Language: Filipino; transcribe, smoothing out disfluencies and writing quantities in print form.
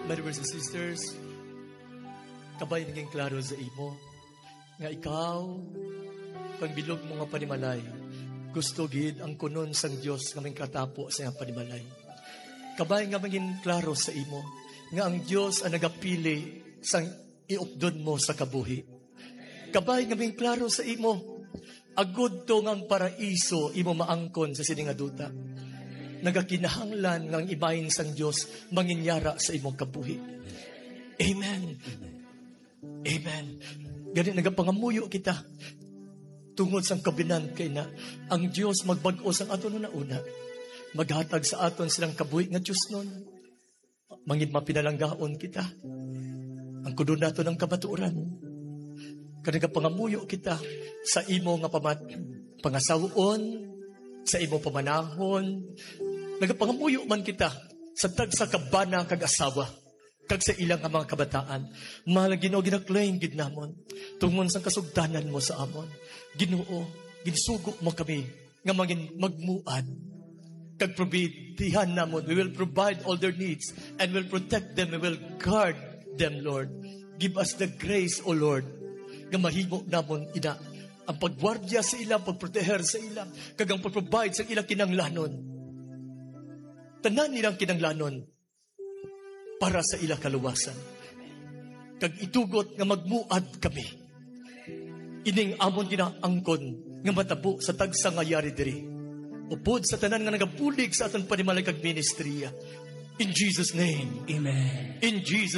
My brothers and sisters, kabay naging klaro sa imo nga ikaw kang bilog mo nga panimalay gusto gid ang kunon sang Dios nga may katapo sa iyang panimalay. Kabay nga maging klaro sa imo nga ang Dios ang nagapili sang iupdon mo sa kabuhi. Kabay nga maging klaro sa imo agud to ngang paraiso imo maangkon sa sining nga duta. Nagakinahanglan ngang ibahin sang Dios manginyara sa imong kabuhi. Amen. Amen. Gani nagapangamuyo kita tungod sang kabinan kay na ang Dios magbag-o sang aton na una. Maghatag sa aton silang kabuhi nga Dios nun. Mangin mapinalanggaon kita. Ang kudo nato ng kabaturan. Kani nagapangamuyo kita sa imo nga pangasawon, sa imo pamanahon. Nagapangamuyo man kita sa tagsa kabana kag asawa kag sa ilang nga mga kabataan. Mahal Ginoo ginaklaim gid namon tungod sa kasugdanan mo sa amon. Ginoo, ginsugo mo kami nga magmuad kag probidihan namon. We will provide all their needs and will protect them. We will guard them, Lord. Give us the grace, O Lord, nga mahimo namon ina ang pagwardya sa ilang, pagproteher sa ilang, kag ang pagprovide sa ilang kinanglanon. Tanan nilang kinanglanon para sa ilang kaluwasan. Kag itugot nga magmuad kami. Ining amon ginaangkon nga matabo sa tagsa nga yari diri. Upod sa tanan nga nagapulig sa aton panimalay kag ministriya. In Jesus' name. Amen. In Jesus'